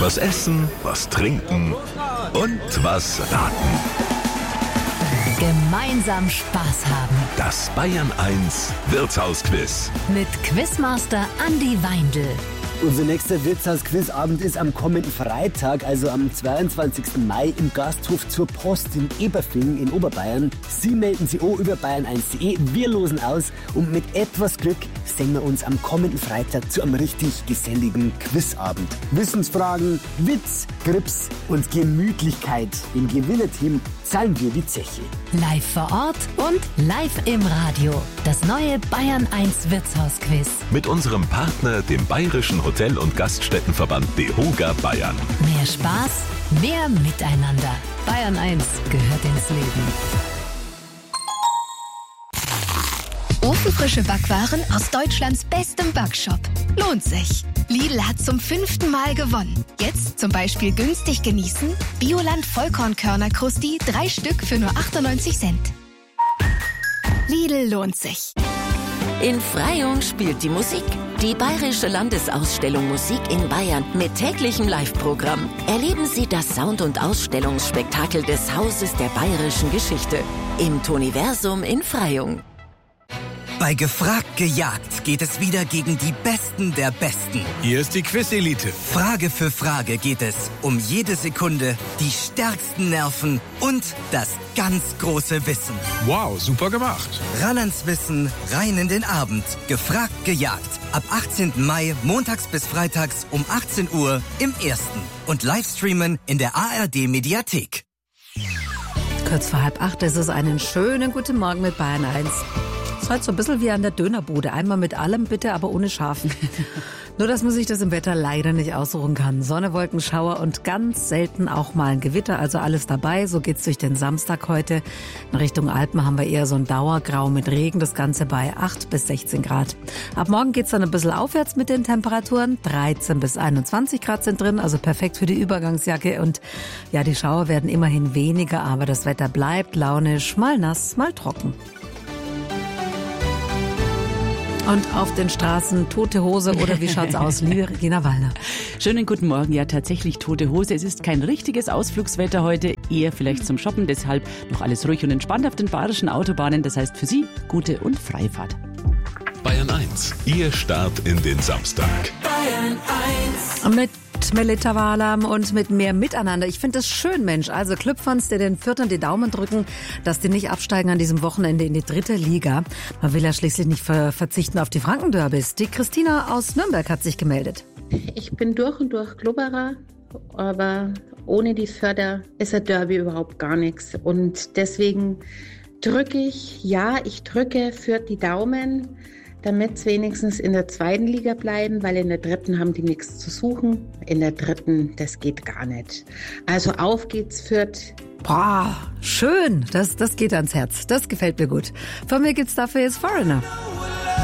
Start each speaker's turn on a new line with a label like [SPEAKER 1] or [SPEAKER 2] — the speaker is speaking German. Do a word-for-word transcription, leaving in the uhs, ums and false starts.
[SPEAKER 1] Was essen, was trinken und was raten.
[SPEAKER 2] Gemeinsam Spaß haben.
[SPEAKER 1] Das Bayern eins Wirtshausquiz.
[SPEAKER 2] Mit Quizmaster Andi Weindl.
[SPEAKER 3] Unser nächster Wirtshaus-Quizabend ist am kommenden Freitag, also am zweiundzwanzigsten Mai im Gasthof zur Post in Eberfing in Oberbayern. Sie melden sich auch über bayern eins punkt de. Wir losen aus und mit etwas Glück sehen wir uns am kommenden Freitag zu einem richtig geselligen Quizabend. Wissensfragen, Witz, Grips und Gemütlichkeit. Im Gewinnerteam zahlen wir die Zeche.
[SPEAKER 2] Live vor Ort und live im Radio. Das neue Bayern eins Wirtshausquiz.
[SPEAKER 1] Mit unserem Partner, dem Bayerischen Hotel- und Gaststättenverband DEHOGA Bayern.
[SPEAKER 2] Mehr Spaß, mehr Miteinander. Bayern eins gehört ins Leben.
[SPEAKER 4] Ofenfrische Backwaren aus Deutschlands bestem Backshop. Lohnt sich. Lidl hat zum fünften Mal gewonnen. Jetzt zum Beispiel günstig genießen: Bioland Vollkornkörner Krusti, drei Stück für nur achtundneunzig Cent. Lidl lohnt sich.
[SPEAKER 5] In Freyung spielt die Musik. Die Bayerische Landesausstellung Musik in Bayern mit täglichem Live-Programm. Erleben Sie das Sound- und Ausstellungsspektakel des Hauses der bayerischen Geschichte im Toniversum in Freyung.
[SPEAKER 6] Bei Gefragt gejagt geht es wieder gegen die Besten der Besten.
[SPEAKER 7] Hier ist die Quiz-Elite.
[SPEAKER 6] Frage für Frage geht es um jede Sekunde, die stärksten Nerven und das ganz große Wissen.
[SPEAKER 7] Wow, super gemacht.
[SPEAKER 6] Ran ans Wissen, rein in den Abend. Gefragt gejagt. Ab achtzehnten Mai, montags bis freitags um achtzehn Uhr im Ersten. Und Livestreamen in der A R D-Mediathek.
[SPEAKER 8] Kurz vor halb acht ist es einen schönen guten Morgen mit Bayern eins. Ist halt so ein bisschen wie an der Dönerbude. Einmal mit allem bitte, aber ohne Schafen. Nur, dass man sich das im Wetter leider nicht aussuchen kann. Sonne, Wolken, Schauer und ganz selten auch mal ein Gewitter. Also alles dabei. So geht's durch den Samstag heute. In Richtung Alpen haben wir eher so ein Dauergrau mit Regen. Das Ganze bei acht bis sechzehn Grad. Ab morgen geht's dann ein bisschen aufwärts mit den Temperaturen. dreizehn bis einundzwanzig Grad sind drin. Also perfekt für die Übergangsjacke. Und ja, die Schauer werden immerhin weniger. Aber das Wetter bleibt launisch, mal nass, mal trocken. Und auf den Straßen tote Hose oder wie schaut's aus, liebe Regina Wallner?
[SPEAKER 9] Schönen guten Morgen, ja tatsächlich tote Hose. Es ist kein richtiges Ausflugswetter heute, eher vielleicht zum Shoppen, deshalb noch alles ruhig und entspannt auf den bayerischen Autobahnen. Das heißt für Sie gute und freie Fahrt.
[SPEAKER 1] Bayern eins, Ihr Start in den Samstag.
[SPEAKER 2] Bayern eins.
[SPEAKER 8] Mit Melita Wahlam und mit mehr Miteinander. Ich finde das schön, Mensch. Also Klüpferns, der den Viertern die Daumen drücken, dass die nicht absteigen an diesem Wochenende in die dritte Liga. Man will ja schließlich nicht ver- verzichten auf die Frankenderbys. Die Christina aus Nürnberg hat sich gemeldet.
[SPEAKER 10] Ich bin durch und durch Glubberer, aber ohne die Förder ist ein Derby überhaupt gar nichts. Und deswegen drücke ich, ja, ich drücke für die Daumen, damit sie wenigstens in der zweiten Liga bleiben, weil in der dritten haben die nichts zu suchen. In der dritten, das geht gar nicht. Also auf geht's, Fürth.
[SPEAKER 8] Boah, schön. Das, das geht ans Herz. Das gefällt mir gut. Von mir gibt's dafür jetzt Foreigner.